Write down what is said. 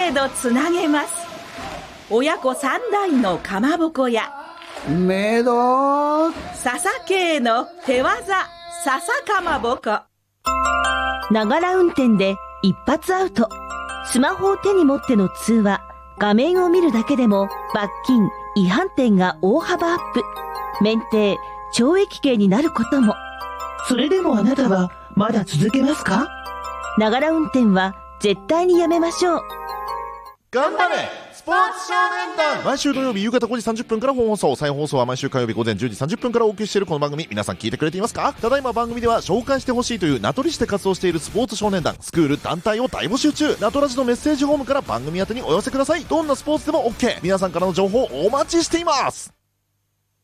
程度つなげます。親子3代のかまぼこやメイド笹系の手技笹かまぼこ。 ながら運転で一発アウト。スマホを手に持っての通話、画面を見るだけでも罰金、違反点が大幅アップ。免停、懲役刑になることも。 それでもあなたはまだ続けますか？ ながら運転は絶対にやめましょう。 頑張れスポーツ少年団。毎週土曜日夕方5時30分から本放送、再放送は毎週火曜日午前10時30分からお送りしているこの番組、皆さん聞いてくれていますか？ただいま番組では紹介してほしいという名取市で活動しているスポーツ少年団、スクール、団体を大募集中。名取ラジのメッセージフォームから番組宛てにお寄せください。どんなスポーツでも OK。 皆さんからの情報をお待ちしています。